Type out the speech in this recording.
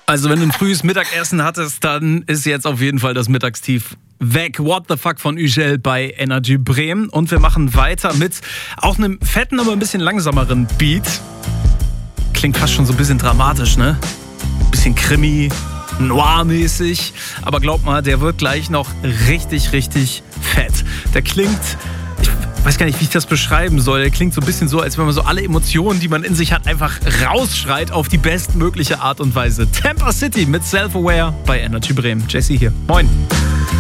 Also wenn du ein frühes Mittagessen hattest, dann ist jetzt auf jeden Fall das Mittagstief weg. What the fuck von Ügel bei Energy Bremen. Und wir machen weiter mit auch einem fetten, aber ein bisschen langsameren Beat. Klingt fast schon so ein bisschen dramatisch, ne? Bisschen Krimi, Noir-mäßig. Aber glaub mal, der wird gleich noch richtig, richtig fett. Der klingt... Ich weiß gar nicht, wie ich das beschreiben soll. Der klingt so ein bisschen so, als wenn man so alle Emotionen, die man in sich hat, einfach rausschreit auf die bestmögliche Art und Weise. Tampa City mit Self-Aware bei Energy Bremen. Jesse hier. Moin.